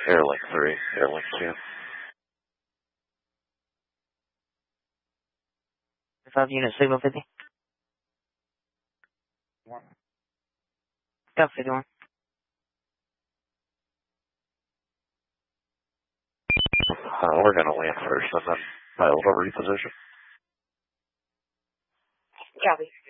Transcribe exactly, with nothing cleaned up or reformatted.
Airlink three, Airlink two. five unit signal fifty. Got fifty-one. Uh, we're going to land first and then I'll reposition. Copy.